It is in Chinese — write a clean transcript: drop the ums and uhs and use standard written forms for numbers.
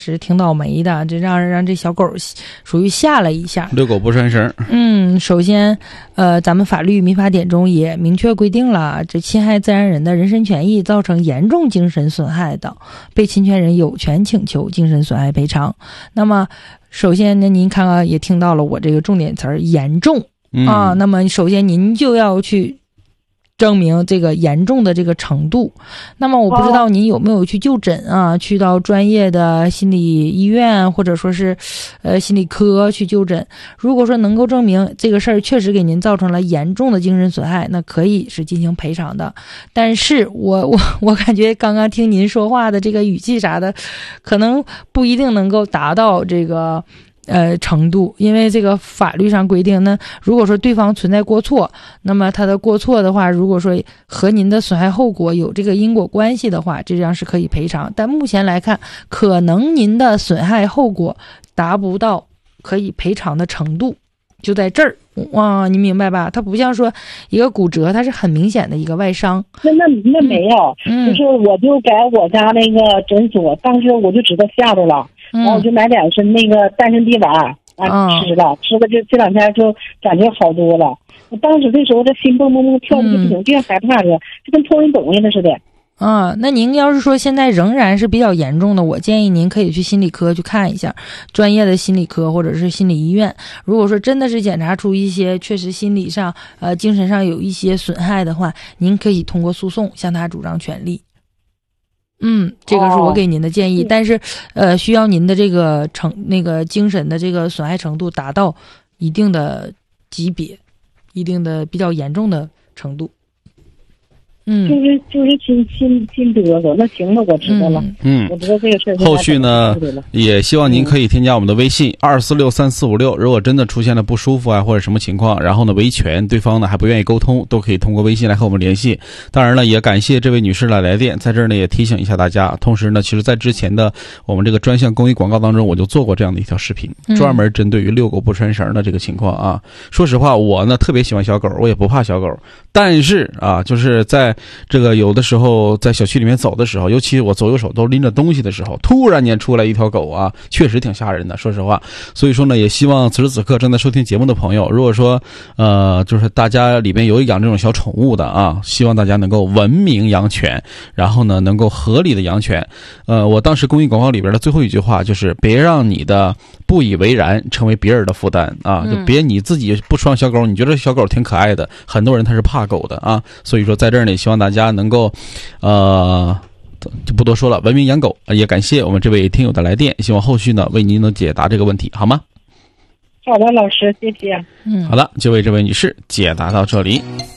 是挺倒霉的，这让这小狗属于吓了一下。 遛狗不拴绳。 首先咱们法律民法典中也明确规定了，这侵害自然人的人身权益造成严重精神损害的，被侵权人有权请求精神损害赔偿。那么首先呢，您看看也听到了我这个重点词儿严重啊，那么首先您就要去证明这个严重的这个程度。那么我不知道您有没有去就诊啊，去到专业的心理医院或者说是心理科去就诊。如果说能够证明这个事儿确实给您造成了严重的精神损害，那可以是进行赔偿的。但是我感觉刚刚听您说话的这个语气啥的，可能不一定能够达到这个程度，因为这个法律上规定呢，如果说对方存在过错，那么他的过错的话，如果说和您的损害后果有这个因果关系的话，这样是可以赔偿。但目前来看，可能您的损害后果达不到可以赔偿的程度，就在这儿。哇，你明白吧？它不像说一个骨折，它是很明显的一个外伤。 那没有，就是我就在我家那个诊所，当时我就知道吓着了，然后我就买2升那个丹参地丸吃了，吃了这2天就感觉好多了。我当时的时候这心蹦蹦蹦跳的就不行，就像害怕似的，就跟碰人东西了似的。 那您要是说现在仍然是比较严重的，我建议您可以去心理科去看一下，专业的心理科或者是心理医院。如果说真的是检查出一些确实心理上精神上有一些损害的话，您可以通过诉讼向他主张权利。这个是我给您的建议，但是需要您的这个精神的这个损害程度达到一定的级别，一定的比较严重的程度。 就是心嘚瑟。那行了，我知道了。我知道这个事儿。 后续呢，也希望您可以添加我们的微信2463456。如果真的出现了不舒服啊或者什么情况，然后呢维权，对方呢还不愿意沟通，都可以通过微信来和我们联系。当然了，也感谢这位女士的来电，在这儿呢也提醒一下大家。同时呢，其实在之前的我们这个专项公益广告当中，我就做过这样的一条视频，专门针对于遛狗不拴绳的这个情况啊。说实话，我呢特别喜欢小狗，我也不怕小狗，但是啊，就是在这个有的时候在小区里面走的时候，尤其我左右手都拎着东西的时候，突然间出来一条狗啊，确实挺吓人的，说实话。所以说呢，也希望此时此刻正在收听节目的朋友，如果说就是大家里边有养这种小宠物的啊，希望大家能够文明养犬，然后呢能够合理的养犬。我当时公益广告里边的最后一句话就是别让你的不以为然成为别人的负担啊，就别你自己不双小狗，你觉得小狗挺可爱的，很多人他是怕狗的啊。所以说在这儿呢，希望大家能够就不多说了，文明养狗。也感谢我们这位听友的来电，希望后续呢为您能解答这个问题，好吗？ 好的，老师，谢谢。 好的，就为这位女士解答到这里。